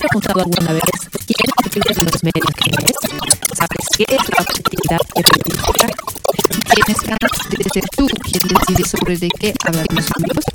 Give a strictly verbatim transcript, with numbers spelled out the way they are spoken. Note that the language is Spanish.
preguntado alguna vez quién escribe los medios que es? ¿Sabes qué es la objetividad periodística? ¿Tienes ganas de ser tú quien decide sobre de qué hablan los amigos?